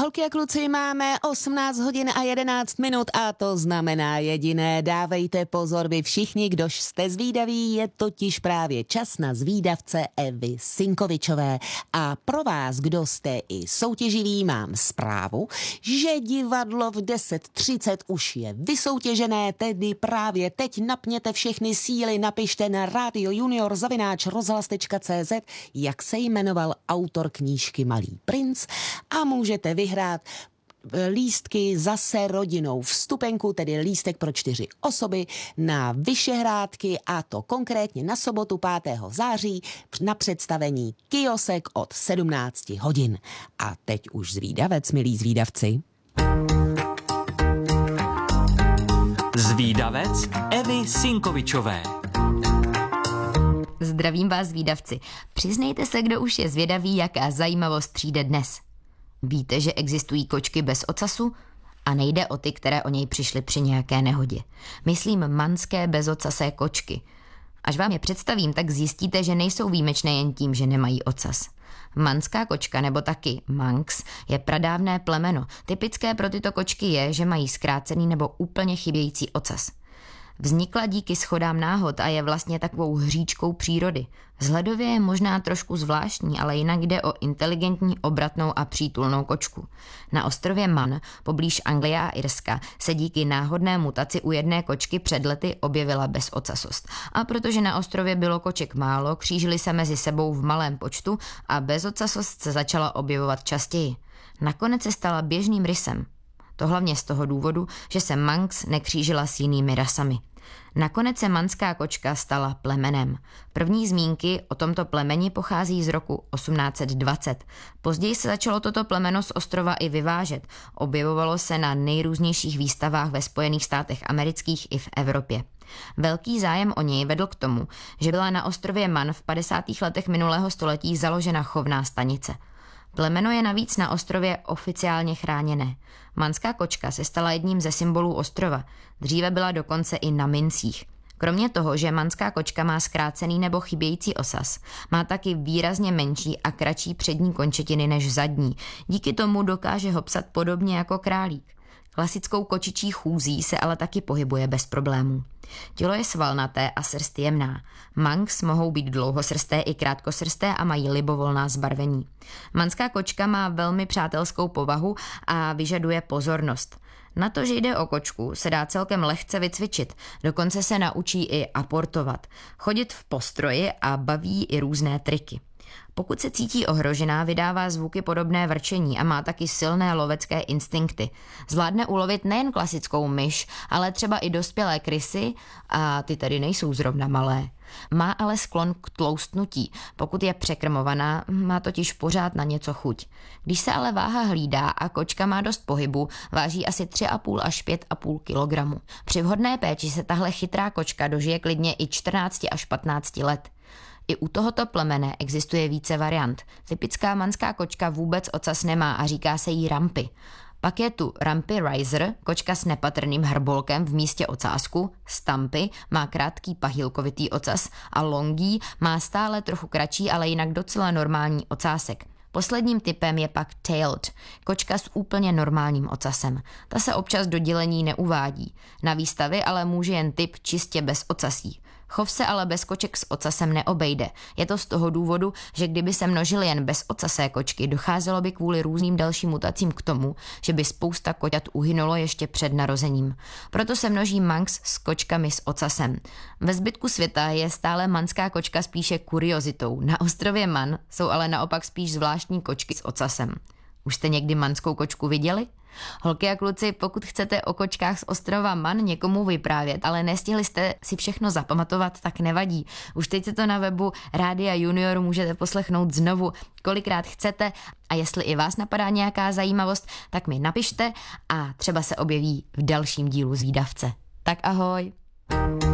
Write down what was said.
Holky a kluci, máme 18 hodin a 11 minut a to znamená jediné. Dávejte pozor vy všichni, kdož jste zvídaví, je totiž právě čas na zvídavce Evy Sinkovičové. A pro vás, kdo jste i soutěživí, mám zprávu, že divadlo v 10:30 už je vysoutěžené, tedy právě teď napněte všechny síly, napište na radiojunior@rozhlas.cz, jak se jmenoval autor knížky Malý princ a můžete vyhrát lístky zase rodinou vstupenku, tedy lístek pro 4 osoby na Vyšehrádky, a to konkrétně na sobotu 5. září na představení Kiosek od 17 hodin. A teď už zvídavec, milí zvídavci. Zvídavec Evy Sinkovičové. Zdravím vás, zvídavci. Přiznejte se, kdo už je zvědavý, jaká zajímavost přijde dnes. Víte, že existují kočky bez ocasu? A nejde o ty, které o něj přišly při nějaké nehodě. Myslím manské bezocasé kočky. Až vám je představím, tak zjistíte, že nejsou výjimečné jen tím, že nemají ocas. Manská kočka, nebo taky manx, je pradávné plemeno. Typické pro tyto kočky je, že mají zkrácený nebo úplně chybějící ocas. Vznikla díky shodám náhod a je vlastně takovou hříčkou přírody. Vzhledově je možná trošku zvláštní, ale jinak jde o inteligentní, obratnou a přítulnou kočku. Na ostrově Man, poblíž Anglie a Irska, se díky náhodné mutaci u jedné kočky před lety objevila bezocasost. A protože na ostrově bylo koček málo, křížily se mezi sebou v malém počtu a bezocasost se začala objevovat častěji. Nakonec se stala běžným rysem. To hlavně z toho důvodu, že se manx nekřížila s jinými rasami. Nakonec se manská kočka stala plemenem. První zmínky o tomto plemeni pochází z roku 1820. Později se začalo toto plemeno z ostrova i vyvážet. Objevovalo se na nejrůznějších výstavách ve Spojených státech amerických i v Evropě. Velký zájem o něj vedl k tomu, že byla na ostrově Man v 50. letech minulého století založena chovná stanice. Plemeno je navíc na ostrově oficiálně chráněné. Manská kočka se stala jedním ze symbolů ostrova. Dříve byla dokonce i na mincích. Kromě toho, že manská kočka má zkrácený nebo chybějící ocas, má taky výrazně menší a kratší přední končetiny než zadní. Díky tomu dokáže hopsat podobně jako králík. Klasickou kočičí chůzí se ale taky pohybuje bez problémů. Tělo je svalnaté a srst jemná. Manx mohou být dlouhosrsté i krátkosrsté a mají libovolná zbarvení. Manská kočka má velmi přátelskou povahu a vyžaduje pozornost. Na to, že jde o kočku, se dá celkem lehce vycvičit, dokonce se naučí i aportovat, chodit v postroji a baví i různé triky. Pokud se cítí ohrožená, vydává zvuky podobné vrčení a má taky silné lovecké instinkty. Zvládne ulovit nejen klasickou myš, ale třeba i dospělé krysy, a ty tady nejsou zrovna malé. Má ale sklon k tloustnutí. Pokud je překrmovaná, má totiž pořád na něco chuť. Když se ale váha hlídá a kočka má dost pohybu, váží asi 3,5 až 5,5 kg. Při vhodné péči se tahle chytrá kočka dožije klidně i 14 až 15 let. I u tohoto plemene existuje více variant. Typická manská kočka vůbec ocas nemá a říká se jí rampy. Pak je tu Rampy Riser, kočka s nepatrným hrbolkem v místě ocásku, Stampy má krátký pahýlkovitý ocas a Longy má stále trochu kratší, ale jinak docela normální ocásek. Posledním typem je pak Tailed, kočka s úplně normálním ocasem. Ta se občas do dělení neuvádí. Na výstavě ale může jen typ čistě bez ocasí. Chov se ale bez koček s ocasem neobejde. Je to z toho důvodu, že kdyby se množily jen bezocasé kočky, docházelo by kvůli různým dalším mutacím k tomu, že by spousta koťat uhynulo ještě před narozením. Proto se množí manx s kočkami s ocasem. Ve zbytku světa je stále manská kočka spíše kuriozitou. Na ostrově Man jsou ale naopak spíš zvláštní kočky s ocasem. Už jste někdy manskou kočku viděli? Holky a kluci, pokud chcete o kočkách z ostrova Man někomu vyprávět, ale nestihli jste si všechno zapamatovat, tak nevadí. Už teď se to na webu Rádia Junior můžete poslechnout znovu, kolikrát chcete, a jestli i vás napadá nějaká zajímavost, tak mi napište a třeba se objeví v dalším dílu Zvídavce. Tak ahoj!